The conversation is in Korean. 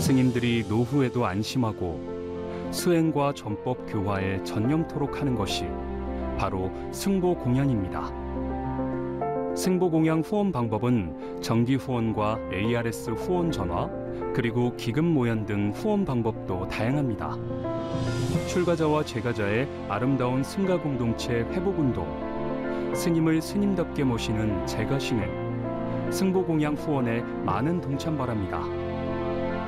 스님들이 노후에도 안심하고 수행과 전법 교화에 전념토록 하는 것이 바로 승보공양입니다. 승보공양 후원 방법은 정기 후원과 ARS 후원 전화, 그리고 기금 모연 등 후원 방법도 다양합니다. 출가자와 재가자의 아름다운 승가 공동체 회복운동, 스님을 스님답게 모시는 재가신행, 승보공양 후원에 많은 동참 바랍니다.